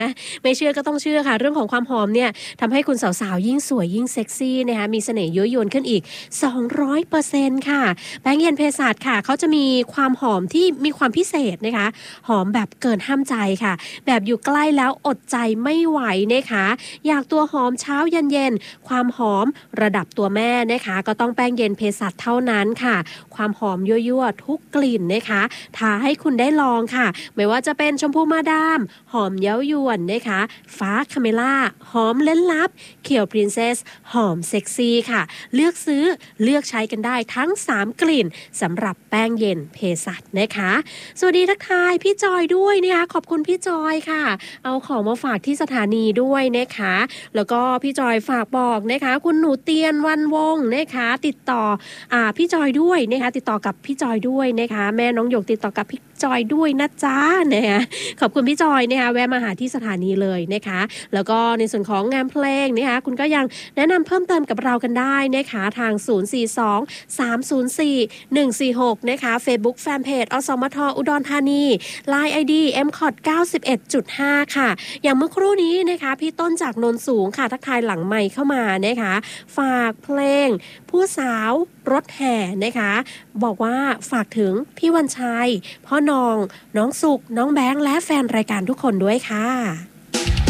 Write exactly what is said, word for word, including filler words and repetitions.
ไม่เชื่อก็ต้องเชื่อค่ะเรื่องของความหอมเนี่ยทำให้คุณสาวๆยิ่งสวยยิ่งเซ็กซี่นะคะมีเสน่ห์ยั่วยวนขึ้นอีก สองร้อยเปอร์เซ็นต์ ค่ะแป้งเย็นเภสัชค่ะเขาจะมีความหอมที่มีความพิเศษนะคะหอมแบบเกินห้ามใจค่ะแบบอยู่ใกล้แล้วอดใจไม่ไหวนะคะอยากตัวหอมเช้าเย็นเย็นความหอมระดับตัวแม่นะคะก็ต้องแป้งเย็นเภสัชเท่านั้นค่ะความหอมยั่วๆทุกกลิ่นนะคะท้าให้คุณได้ลองค่ะไม่ว่าจะเป็นชมพูมาดามหอมเย้ายวนนะคะฟ้าคาเมล่าหอมเล้นลับเขียวพรินเซสหอมเซ็กซี่ค่ะเลือกซื้อเลือกใช้กันได้ทั้งสามกลิ่นสำหรับแป้งเย็นเภสัชนะคะสวัสดีทักทายพี่จอยด้วยนะคะขอบคุณพี่จอยค่ะเอาของมาฝากที่สถานีด้วยนะคะแล้วก็พี่จอยฝากบอกนะคะคุณหนูเตียนวันวงนะคะติดต่ออ่าพี่จอยด้วยนะคะติดต่อกับพี่จอยด้วยนะคะแม่น้องหยกติดต่อกับพี่จอยด้วยนะจ๊ะนะคะขอบคุณพี่จอยนะคะแวะมาหาที่สถานีเลยนะคะแล้วก็ในส่วนของงานเพลงนะคะคุณก็ยังแนะนำเพิ่มเติมกับเรากันได้นะคะทางศูนย์ สี่ สอง สาม ศูนย์ สี่ หนึ่ง สี่ หกนะคะ Facebook Fanpage อสมทอุดรธานี ไลน์ ไอ ดี เอ็ม คอท เก้าสิบเอ็ดจุดห้า ค่ะอย่างเมื่อครู่นี้นะคะพี่ต้นจากโนนสูงค่ะทักทายหลังไมค์เข้ามานะคะฝากเพลงผู้สาวรถแห่นะคะบอกว่าฝากถึงพี่วันชัยพ่อนองน้องสุกน้องแบงค์และแฟนรายการทุกคนด้วยค่ะ